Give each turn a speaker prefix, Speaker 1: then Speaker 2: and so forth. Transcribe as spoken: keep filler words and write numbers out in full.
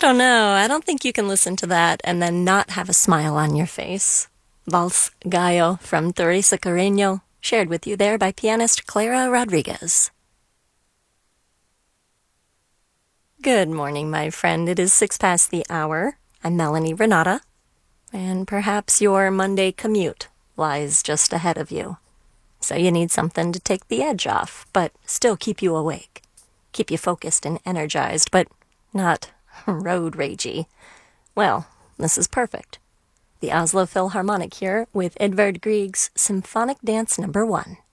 Speaker 1: don't know. I don't think you can listen to that and then not have a smile on your face. Vals Gallo from Teresa Carreño, shared with you there by pianist Clara Rodriguez. Good morning, my friend. It is six past the hour. I'm Melanie Renata, and perhaps your Monday commute lies just ahead of you. So you need something to take the edge off, but still keep you awake. Keep you focused and energized, but not road ragey. Well, this is perfect. The Oslo Philharmonic here with Edvard Grieg's Symphonic Dance Number One.